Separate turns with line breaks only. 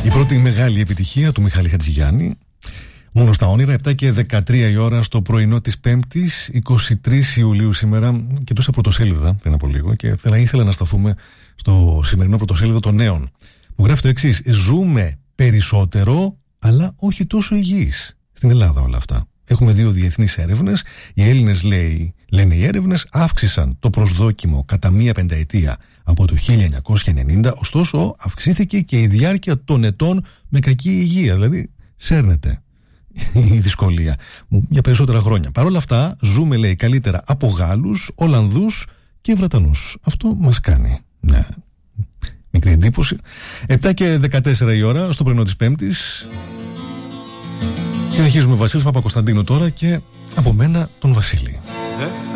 Η πρώτη μεγάλη επιτυχία του Μιχάλη Χατζηγιάννη. Μόνο στα όνειρα, 7 και 13 η ώρα στο πρωινό της Πέμπτης, 23 Ιουλίου σήμερα. Κοιτούσα πρωτοσέλιδα πριν από λίγο και ήθελα να σταθούμε στο σημερινό πρωτοσέλιδο των Νέων, που γράφει το εξής: ζούμε περισσότερο, αλλά όχι τόσο υγιείς. Στην Ελλάδα όλα αυτά. Έχουμε 2 διεθνείς έρευνες. Οι Έλληνες, λένε οι έρευνες, αύξησαν το προσδόκιμο κατά μία πενταετία από το 1990, ωστόσο αυξήθηκε και η διάρκεια των ετών με κακή υγεία. Δηλαδή, σέρνεται η δυσκολία για περισσότερα χρόνια. Παρ' όλα αυτά, ζούμε, λέει, καλύτερα από Γάλλους, Ολλανδούς και Βρετανούς. Αυτό μας κάνει μια μικρή εντύπωση. 7 και 14 η ώρα στο πρωινό της Πέμπτης. Και αρχίζουμε Βασίλης Παπακοσταντίνου τώρα και από μένα τον Βασίλη.